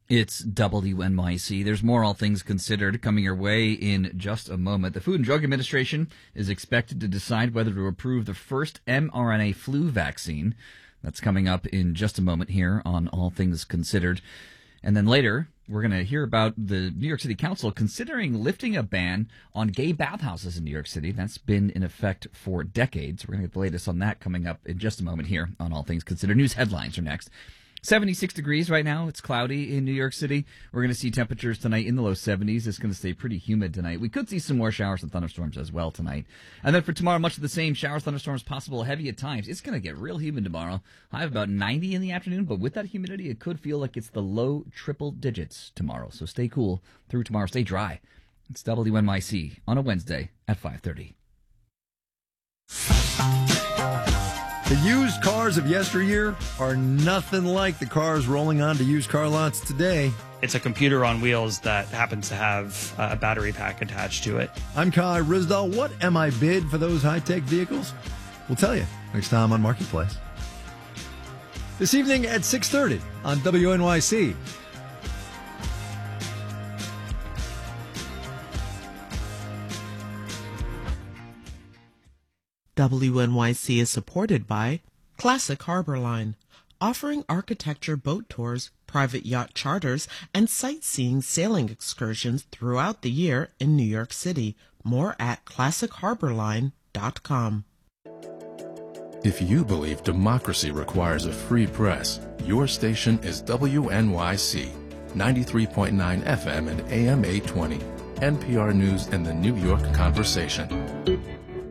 It's WNYC. There's more All Things Considered coming your way in just a moment. The Food and Drug Administration is expected to decide whether to approve the first mRNA flu vaccine. That's coming up in just a moment here on All Things Considered. And then later, we're going to hear about the New York City Council considering lifting a ban on gay bathhouses in New York City. That's been in effect for decades. We're going to get the latest on that coming up in just a moment here on All Things Considered. News headlines are next. 76 degrees right now. It's cloudy in New York City. We're going to see temperatures tonight in the low 70s. It's going to stay pretty humid tonight. We could see some more showers and thunderstorms as well tonight. And then for tomorrow, much of the same. Showers, thunderstorms possible, heavy at times. It's going to get real humid tomorrow. High of about 90 in the afternoon, but with that humidity, it could feel like it's the low triple digits tomorrow. So stay cool through tomorrow. Stay dry. It's WNYC on a Wednesday at 5:30. The used cars of yesteryear are nothing like the cars rolling onto used car lots today. It's a computer on wheels that happens to have a battery pack attached to it. I'm Kai Rizdal. What am I bid for those high-tech vehicles? We'll tell you next time on Marketplace. This evening at 6:30 on WNYC. WNYC is supported by Classic Harbor Line, offering architecture boat tours, private yacht charters, and sightseeing sailing excursions throughout the year in New York City. More at classicharborline.com. If you believe democracy requires a free press, your station is WNYC, 93.9 FM and AM 820, NPR News and the New York Conversation.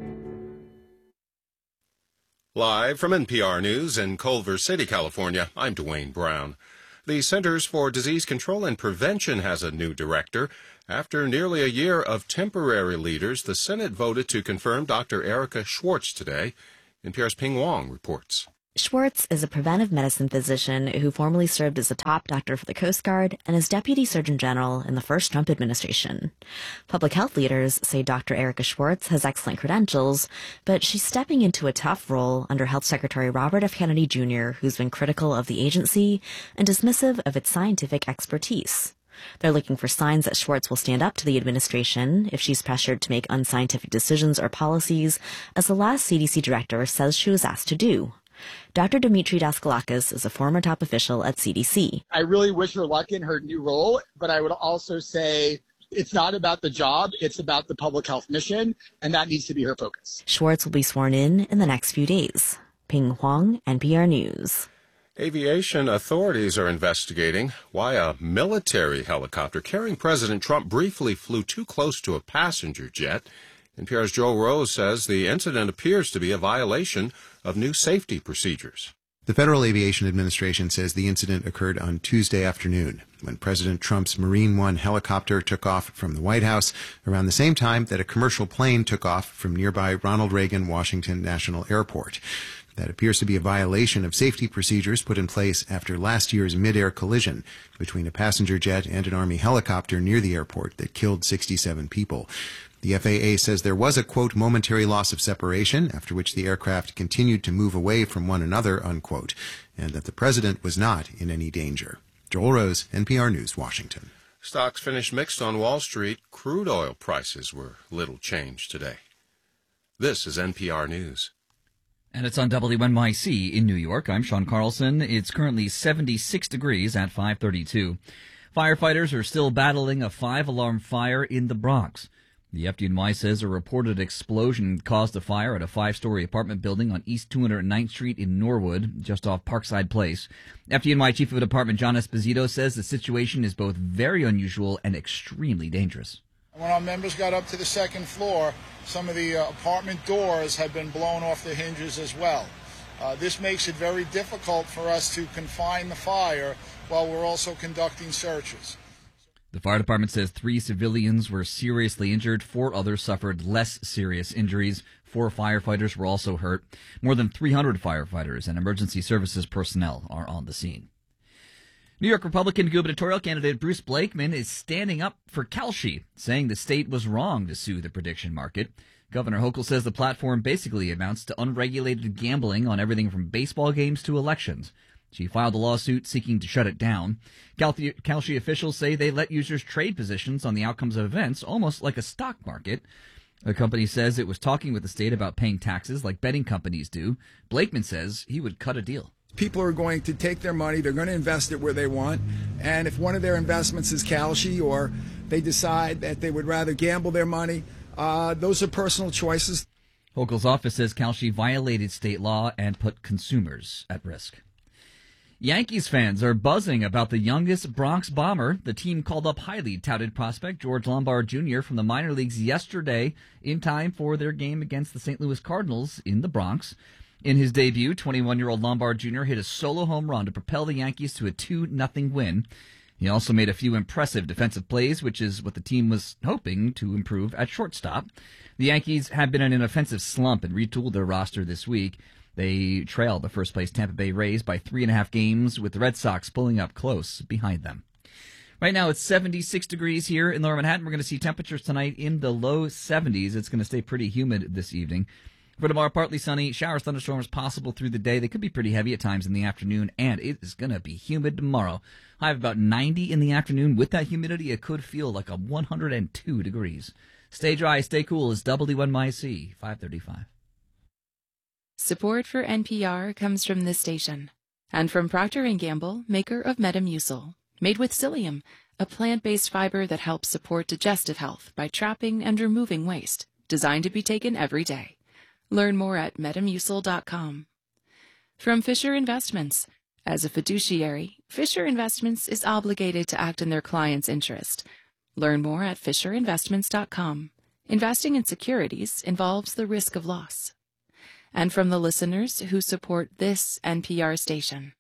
Live from NPR News in Culver City, California, I'm Dwayne Brown. The Centers for Disease Control and Prevention has a new director. After nearly a year of temporary leaders, the Senate voted to confirm Dr. Erica Schwartz today. NPR's Ping Wong reports. Schwartz is a preventive medicine physician who formerly served as a top doctor for the Coast Guard and as Deputy Surgeon General in the first Trump administration. Public health leaders say Dr. Erica Schwartz has excellent credentials, but she's stepping into a tough role under Health Secretary Robert F. Kennedy Jr., who's been critical of the agency and dismissive of its scientific expertise. They're looking for signs that Schwartz will stand up to the administration if she's pressured to make unscientific decisions or policies, as the last CDC director says she was asked to do. Dr. Dimitri Daskalakis is a former top official at CDC. I really wish her luck in her new role, but I would also say it's not about the job, it's about the public health mission, and that needs to be her focus. Schwartz will be sworn in the next few days. Ping Huang, NPR News. Aviation authorities are investigating why a military helicopter carrying President Trump briefly flew too close to a passenger jet. NPR's Joel Rose says the incident appears to be a violation of new safety procedures. The Federal Aviation Administration says the incident occurred on Tuesday afternoon when President Trump's Marine One helicopter took off from the White House around the same time that a commercial plane took off from nearby Ronald Reagan Washington National Airport. That appears to be a violation of safety procedures put in place after last year's mid-air collision between a passenger jet and an Army helicopter near the airport that killed 67 people. The FAA says there was a, quote, momentary loss of separation, after which the aircraft continued to move away from one another, unquote, and that the president was not in any danger. Joel Rose, NPR News, Washington. Stocks finished mixed on Wall Street. Crude oil prices were little changed today. This is NPR News. And it's on WNYC in New York. I'm Sean Carlson. It's currently 76 degrees at 5:32. Firefighters are still battling a 5-alarm fire in the Bronx. The FDNY says a reported explosion caused a fire at a 5-story apartment building on East 209th Street in Norwood, just off Parkside Place. FDNY Chief of Department John Esposito says the situation is both very unusual and extremely dangerous. When our members got up to the second floor, some of the apartment doors had been blown off the hinges as well. This makes it very difficult for us to confine the fire while we're also conducting searches. The fire department says 3 civilians were seriously injured. 4 others suffered less serious injuries. 4 firefighters were also hurt. More than 300 firefighters and emergency services personnel are on the scene. New York Republican gubernatorial candidate Bruce Blakeman is standing up for Kalshi, saying the state was wrong to sue the prediction market. Governor Hochul says the platform basically amounts to unregulated gambling on everything from baseball games to elections. She filed a lawsuit seeking to shut it down. Kalshi officials say they let users trade positions on the outcomes of events, almost like a stock market. The company says it was talking with the state about paying taxes like betting companies do. Blakeman says he would cut a deal. People are going to take their money, they're going to invest it where they want, and if one of their investments is Kalshi or they decide that they would rather gamble their money, those are personal choices. Hochul's office says Kalshi violated state law and put consumers at risk. Yankees fans are buzzing about the youngest Bronx Bomber. The team called up highly touted prospect George Lombard Jr. from the minor leagues yesterday in time for their game against the St. Louis Cardinals in the Bronx. In his debut, 21-year-old Lombard Jr. hit a solo home run to propel the Yankees to a 2-0 win. He also made a few impressive defensive plays, which is what the team was hoping to improve at shortstop. The Yankees have been in an offensive slump and retooled their roster this week. They trailed the first-place Tampa Bay Rays by 3.5 games, with the Red Sox pulling up close behind them. Right now, it's 76 degrees here in Lower Manhattan. We're going to see temperatures tonight in the low 70s. It's going to stay pretty humid this evening. For tomorrow, partly sunny, showers, thunderstorms possible through the day. They could be pretty heavy at times in the afternoon, and it is going to be humid tomorrow. High of about 90 in the afternoon. With that humidity, it could feel like 102 degrees. Stay dry, stay cool. It's WNYC 535. Support for NPR comes from this station and from Procter & Gamble, maker of Metamucil, made with psyllium, a plant-based fiber that helps support digestive health by trapping and removing waste, designed to be taken every day. Learn more at metamucil.com. From Fisher Investments. As a fiduciary, Fisher Investments is obligated to act in their client's interest. Learn more at fisherinvestments.com. Investing in securities involves the risk of loss. And from the listeners who support this NPR station.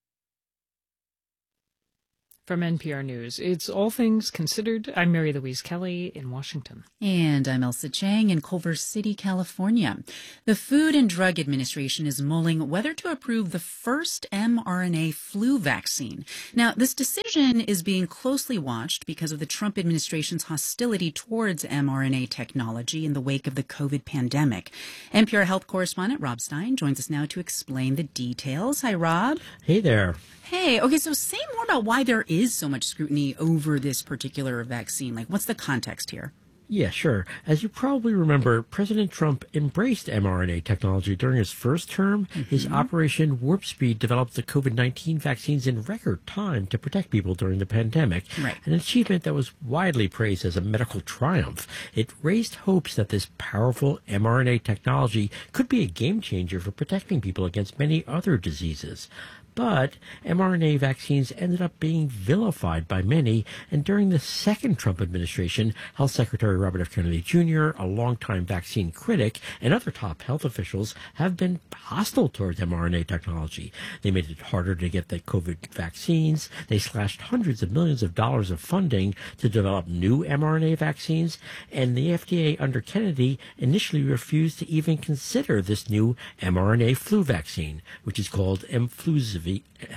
From NPR News, it's All Things Considered. I'm Mary Louise Kelly in Washington. And I'm Elsa Chang in Culver City, California. The Food and Drug Administration is mulling whether to approve the first mRNA flu vaccine. Now, this decision is being closely watched because of the Trump administration's hostility towards mRNA technology in the wake of the COVID pandemic. NPR health correspondent Rob Stein joins us now to explain the details. Hi, Rob. Hey there. Hey, okay, so say more about why there is so much scrutiny over this particular vaccine. Like, what's the context here? Yeah, sure. As you probably remember, President Trump embraced mRNA technology during his first term. His Operation Warp Speed developed the COVID-19 vaccines in record time to protect people during the pandemic, an achievement that was widely praised as a medical triumph. It raised hopes that this powerful mRNA technology could be a game changer for protecting people against many other diseases. But mRNA vaccines ended up being vilified by many, and during the second Trump administration, Health Secretary Robert F. Kennedy Jr., a longtime vaccine critic, and other top health officials have been hostile towards mRNA technology. They made it harder to get the COVID vaccines. They slashed hundreds of millions of dollars of funding to develop new mRNA vaccines, and the FDA under Kennedy initially refused to even consider this new mRNA flu vaccine, which is called Mfluziva.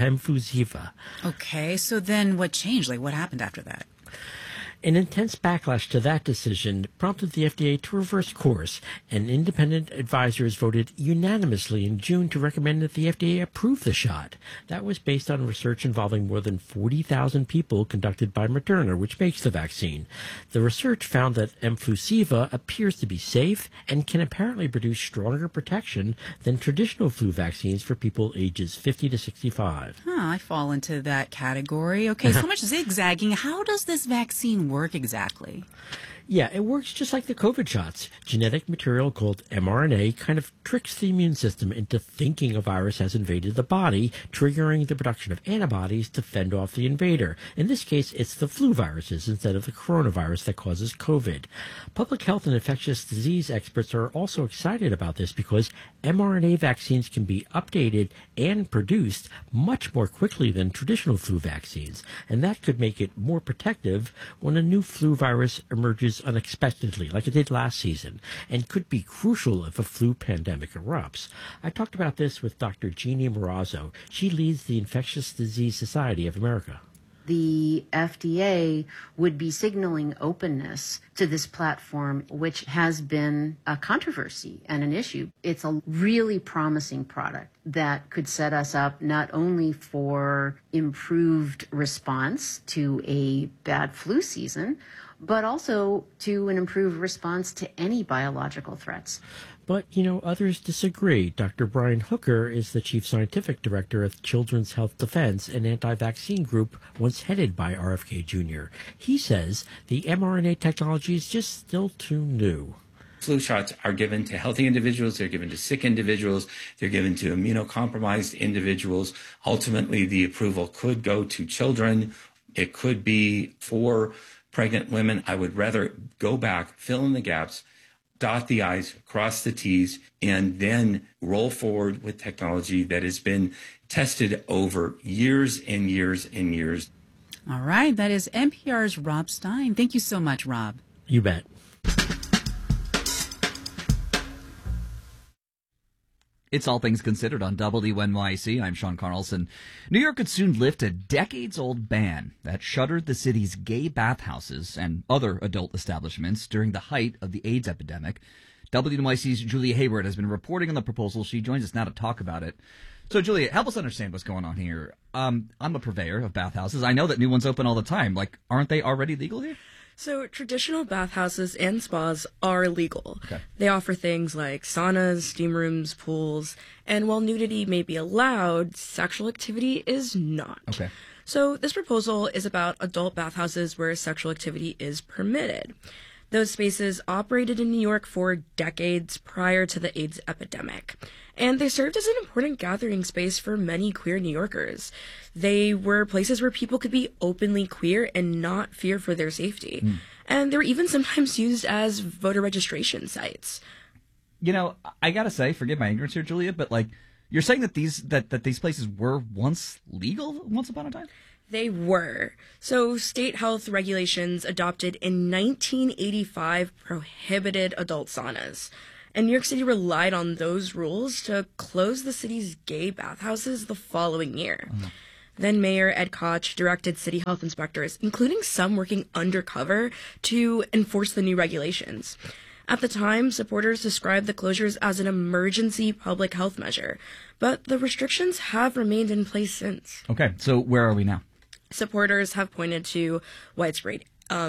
Okay, so then what changed? Like, what happened after that? An intense backlash to that decision prompted the FDA to reverse course, and independent advisors voted unanimously in June to recommend that the FDA approve the shot. That was based on research involving more than 40,000 people conducted by Moderna, which makes the vaccine. The research found that Mfluziva appears to be safe and can apparently produce stronger protection than traditional flu vaccines for people ages 50 to 65. I fall into that category. Okay, so much zigzagging. How does this vaccine work exactly? Yeah, it works just like the COVID shots. Genetic material called mRNA kind of tricks the immune system into thinking a virus has invaded the body, triggering the production of antibodies to fend off the invader. In this case, it's the flu viruses instead of the coronavirus that causes COVID. Public health and infectious disease experts are also excited about this because mRNA vaccines can be updated and produced much more quickly than traditional flu vaccines, and that could make it more protective when a new flu virus emerges unexpectedly, like it did last season, and could be crucial if a flu pandemic erupts. I talked about this with Dr. Jeannie Morazzo. She leads the Infectious Disease Society of America. the FDA would be signaling openness to this platform, which has been a controversy and an issue. It's a really promising product that could set us up not only for improved response to a bad flu season, but also to an improved response to any biological threats. But, others disagree. Dr. Brian Hooker is the chief scientific director of Children's Health Defense, an anti-vaccine group once headed by RFK Jr. He says the mRNA technology is just still too new. Flu shots are given to healthy individuals, they're given to sick individuals, they're given to immunocompromised individuals. Ultimately, the approval could go to children. It could be for pregnant women. I would rather go back, fill in the gaps, dot the I's, cross the T's, and then roll forward with technology that has been tested over years and years and years. All right, that is NPR's Rob Stein. Thank you so much, Rob. You bet. It's All Things Considered on WNYC. I'm Sean Carlson. New York could soon lift a decades-old ban that shuttered the city's gay bathhouses and other adult establishments during the height of the AIDS epidemic. WNYC's Julia Hayward has been reporting on the proposal. She joins us now to talk about it. So, Julia, help us understand what's going on here. I'm a purveyor of bathhouses. I know that new ones open all the time. Aren't they already legal here? So traditional bathhouses and spas are legal. Okay. They offer things like saunas, steam rooms, pools, and while nudity may be allowed, sexual activity is not. Okay. So this proposal is about adult bathhouses where sexual activity is permitted. Those spaces operated in New York for decades prior to the AIDS epidemic, and they served as an important gathering space for many queer New Yorkers. They were places where people could be openly queer and not fear for their safety. And they were even sometimes used as voter registration sites. I gotta say, forgive my ignorance here, Julia, but you're saying that these places were once legal once upon a time? They were. So state health regulations adopted in 1985 prohibited adult saunas. And New York City relied on those rules to close the city's gay bathhouses the following year. Then Mayor Ed Koch directed city health inspectors, including some working undercover, to enforce the new regulations. At the time, supporters described the closures as an emergency public health measure, but the restrictions have remained in place since. Okay, so where are we now? Supporters have pointed to widespread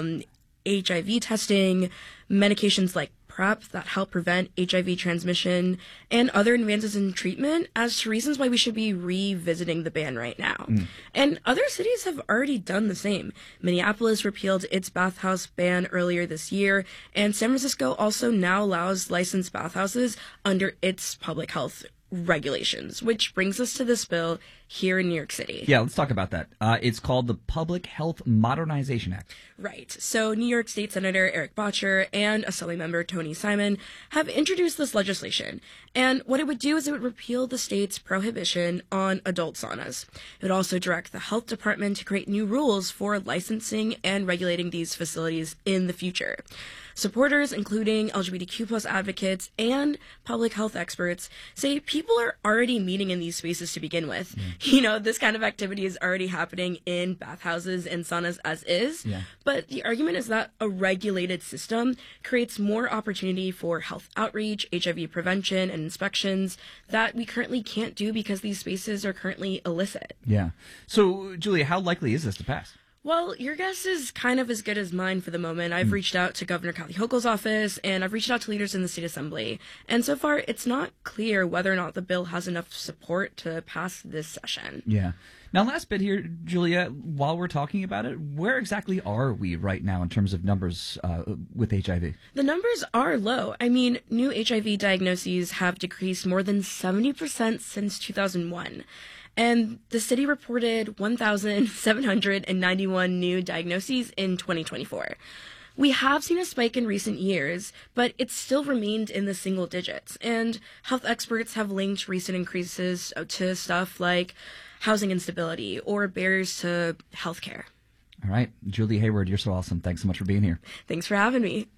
HIV testing, medications like PrEP that help prevent HIV transmission, and other advances in treatment as to reasons why we should be revisiting the ban right now. And other cities have already done the same. Minneapolis repealed its bathhouse ban earlier this year, and San Francisco also now allows licensed bathhouses under its public health regulations, which brings us to this bill here in New York City. Yeah, let's talk about that. It's called the Public Health Modernization Act. Right. So New York State Senator Eric Bottcher and Assembly Member Tony Simon have introduced this legislation. And what it would do is it would repeal the state's prohibition on adult saunas. It would also direct the health department to create new rules for licensing and regulating these facilities in the future. Supporters, including LGBTQ plus advocates and public health experts, say people are already meeting in these spaces to begin with. This kind of activity is already happening in bathhouses and saunas as is. Yeah. But the argument is that a regulated system creates more opportunity for health outreach, HIV prevention, and inspections that we currently can't do because these spaces are currently illicit. Yeah. So, Julia, how likely is this to pass? Well, your guess is kind of as good as mine for the moment. I've reached out to Governor Kathy Hochul's office, and I've reached out to leaders in the state assembly. And so far, it's not clear whether or not the bill has enough support to pass this session. Yeah. Now, last bit here, Julia, while we're talking about it, where exactly are we right now in terms of numbers with HIV? The numbers are low. I mean, new HIV diagnoses have decreased more than 70% since 2001. And the city reported 1,791 new diagnoses in 2024. We have seen a spike in recent years, but it still remained in the single digits. And health experts have linked recent increases to stuff like housing instability or barriers to healthcare. All right. Julie Hayward, you're so awesome. Thanks so much for being here. Thanks for having me.